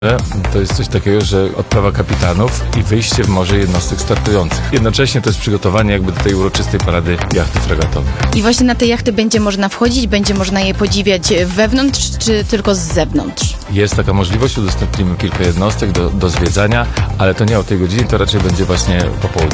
To jest coś takiego, że odprawa kapitanów i wyjście w morze jednostek startujących. Jednocześnie to jest przygotowanie jakby do tej uroczystej parady jachty fragatowej. I właśnie na te jachty będzie można wchodzić, będzie można je podziwiać wewnątrz, czy tylko z zewnątrz? Jest taka możliwość, udostępnimy kilka jednostek do zwiedzania, ale to nie o tej godzinie, to raczej będzie właśnie po południu.